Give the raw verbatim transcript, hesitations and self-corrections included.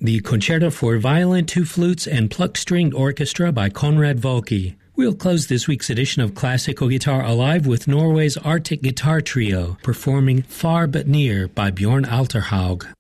the Concerto for Violin, Two Flutes, and Pluck-Stringed Orchestra by Konrad Volke. We'll close this week's edition of Classical Guitar Alive with Norway's Arctic Guitar Trio, performing Far But Near by Bjorn Alterhaug.